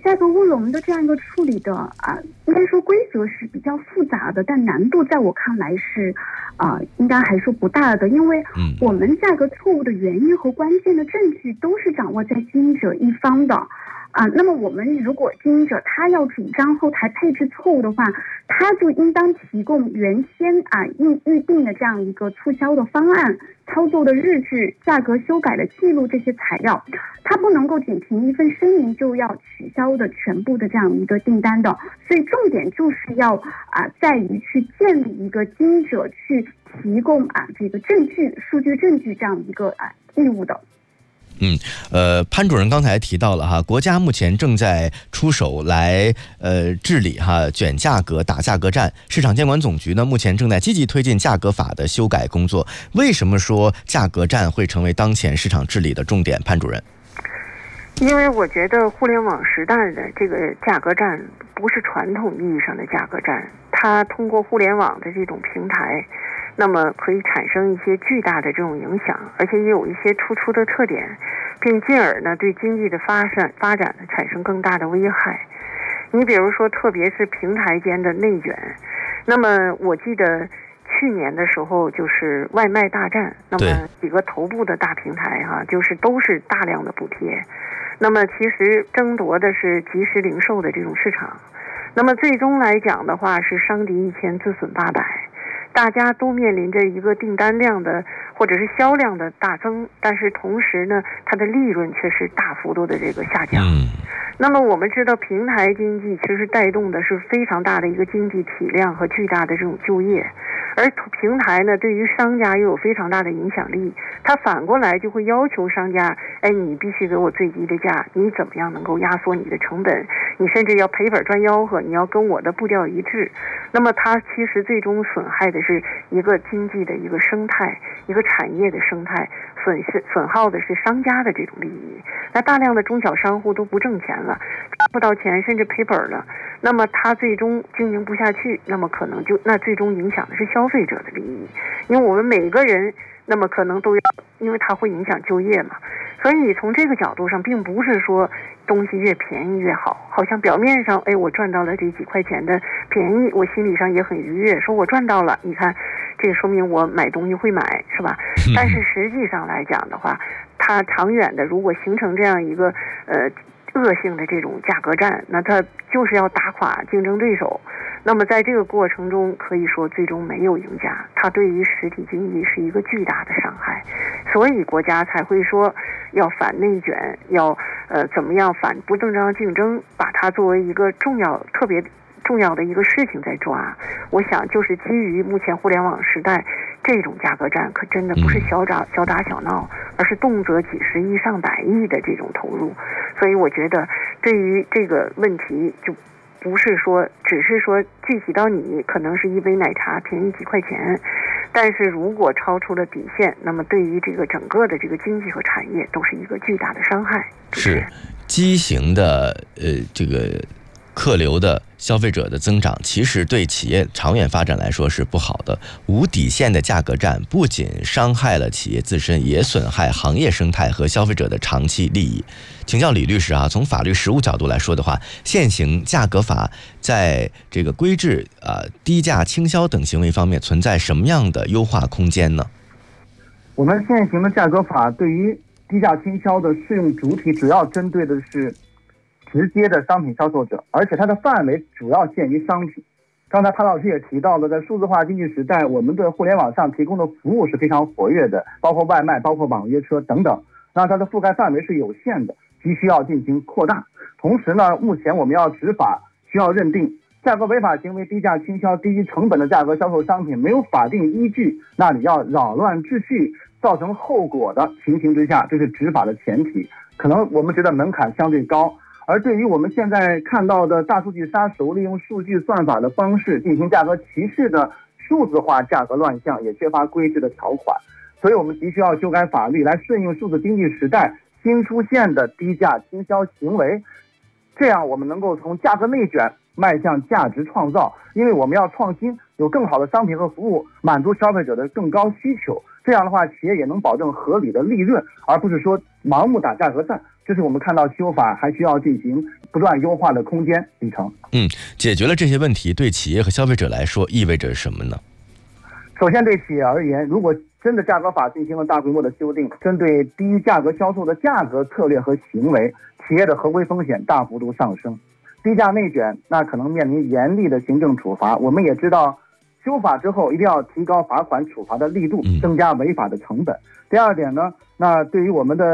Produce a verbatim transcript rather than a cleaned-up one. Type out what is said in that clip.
价格乌龙的这样一个处理的啊，应该说规则是比较复杂的，但难度在我看来是啊，应该还是不大的，因为我们价格错误的原因和关键的证据都是掌握在经营者一方的。啊，那么我们如果经营者他要主张后台配置错误的话，他就应当提供原先啊预预定的这样一个促销的方案、操作的日志、价格修改的记录这些材料，他不能够仅凭一份声明就要取消的全部的这样一个订单的。所以重点就是要啊在于去建立一个经营者去提供啊这个证据、数据证据这样一个啊义务的。 嗯，呃，潘主任刚才提到了哈，国家目前正在出手来呃治理哈卷价格、打价格战。市场监管总局呢，目前正在积极推进价格法的修改工作。为什么说价格战会成为当前市场治理的重点？潘主任， 因为我觉得互联网时代的这个价格战不是传统意义上的价格战，它通过互联网的这种平台，那么可以产生一些巨大的这种影响，而且也有一些突出的特点，并进而呢对经济的发展发展呢产生更大的危害。你比如说，特别是平台间的内卷，那么我记得去年的时候就是外卖大战，那么几个头部的大平台哈、啊，就是都是大量的补贴，那么其实争夺的是即时零售的这种市场，那么最终来讲的话是伤敌一千自损八百。大家都面临着一个订单量的或者是销量的大增，但是同时呢，它的利润却是大幅度的这个下降。嗯，那么我们知道，平台经济其实带动的是非常大的一个经济体量和巨大的这种就业，而平台呢，对于商家又有非常大的影响力，它反过来就会要求商家，哎，你必须给我最低的价，你怎么样能够压缩你的成本？你甚至要赔本赚吆喝，你要跟我的步调一致。那么它其实最终损害的是一个经济的一个生态，一个产业的生态，损失损耗的是商家的这种利益。那大量的中小商户都不挣钱了，赚不到钱，甚至赔本了。那么他最终经营不下去，那么可能就那最终影响的是消费者的利益，因为我们每个人那么可能都要，因为它会影响就业嘛。所以从这个角度上，并不是说东西越便宜越好，好像表面上，哎，我赚到了这几块钱的便宜，我心理上也很愉悦，说我赚到了，你看，这个说明我买东西会买，是吧？但是实际上来讲的话，它长远的如果形成这样一个呃恶性的这种价格战，那它就是要打垮竞争对手。那么在这个过程中，可以说最终没有赢家，它对于实体经济是一个巨大的伤害，所以国家才会说要反内卷，要呃怎么样反不正当竞争，把它作为一个重要特别重要的一个事情在抓。我想就是基于目前互联网时代，这种价格战可真的不是小打小打小闹，而是动辄几十亿上百亿的这种投入。所以我觉得对于这个问题，就不是说只是说具体到你可能是一杯奶茶便宜几块钱，但是如果超出了底线，那么对于这个整个的这个经济和产业都是一个巨大的伤害。 是畸形的呃这个客流的消费者的增长，其实对企业长远发展来说是不好的。无底线的价格战不仅伤害了企业自身，也损害行业生态和消费者的长期利益。请教李律师啊，从法律实务角度来说的话，现行价格法在这个规制啊、呃、低价倾销等行为方面存在什么样的优化空间呢？ 我们现行的价格法对于低价倾销的适用主体主要针对的是直接的商品销售者，而且它的范围主要限于商品。刚才潘老师也提到了，在数字化经济时代，我们对互联网上提供的服务是非常活跃的，包括外卖，包括网约车等等。那它的覆盖范围是有限的，急需要进行扩大。同时呢，目前我们要执法，需要认定价格违法行为、低价倾销、低于成本的价格销售商品没有法定依据，那你要扰乱秩序，造成后果的情形之下，这是执法的前提。可能我们觉得门槛相对高。而对于我们现在看到的大数据杀熟，利用数据算法的方式进行价格歧视的数字化价格乱象，也缺乏规制的条款。所以我们急需要修改法律，来顺应数字经济时代新出现的低价倾销行为，这样我们能够从价格内卷迈向价值创造。因为我们要创新，有更好的商品和服务，满足消费者的更高需求。这样的话，企业也能保证合理的利润，而不是说盲目打价格战， 这是我们看到修法还需要进行不断优化的空间里程。 嗯，解决了这些问题，对企业和消费者来说意味着什么呢？ 首先，对企业而言，如果真的价格法进行了大规模的修订，针对低于价格销售的价格策略和行为，企业的合规风险大幅度上升，低价内卷那可能面临严厉的行政处罚。我们也知道，修法之后一定要提高罚款处罚的力度，增加违法的成本。第二点呢，那对于我们的